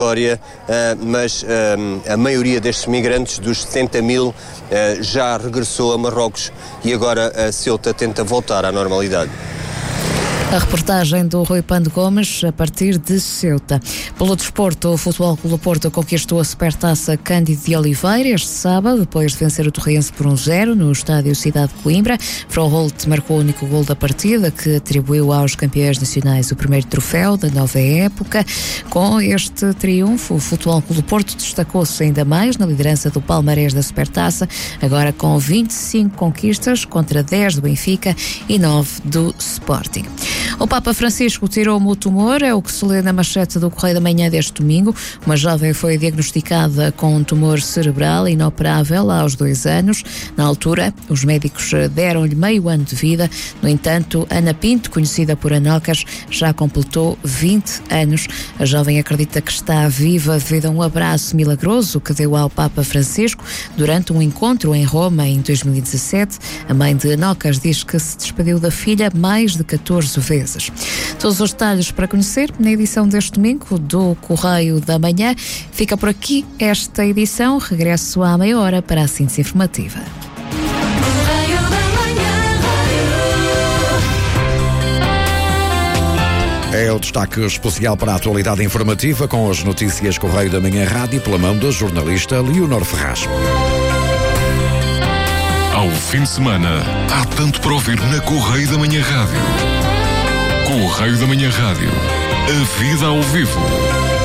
mas a maioria destes migrantes, dos 70 mil, já regressou a Marrocos e agora a Ceuta tenta voltar à normalidade. A reportagem do Rui Pando Gomes a partir de Ceuta. Pelo desporto, o Futebol Clube do Porto conquistou a Supertaça Cândido de Oliveira este sábado, depois de vencer o Torrense por 1-0 no estádio Cidade de Coimbra. Froholt marcou o único gol da partida, que atribuiu aos campeões nacionais o primeiro troféu da nova época. Com este triunfo, o Futebol Clube do Porto destacou-se ainda mais na liderança do palmarés da Supertaça, agora com 25 conquistas contra 10 do Benfica e 9 do Sporting. O Papa Francisco tirou-me o tumor, é o que se lê na manchete do Correio da Manhã deste domingo. Uma jovem foi diagnosticada com um tumor cerebral inoperável aos 2 anos. Na altura, os médicos deram-lhe meio ano de vida. No entanto, Ana Pinto, conhecida por Anocas, já completou 20 anos. A jovem acredita que está viva devido a um abraço milagroso que deu ao Papa Francisco durante um encontro em Roma em 2017. A mãe de Anocas diz que se despediu da filha mais de 14 vezes. Todos os detalhes para conhecer na edição deste domingo do Correio da Manhã. Fica por aqui esta edição. Regresso à meia hora para a síntese informativa. É o destaque especial para a atualidade informativa com as notícias Correio da Manhã Rádio pela mão da jornalista Leonor Ferraz. Ao fim de semana, há tanto para ouvir na Correio da Manhã Rádio. Correio da Manhã Rádio. A vida ao vivo.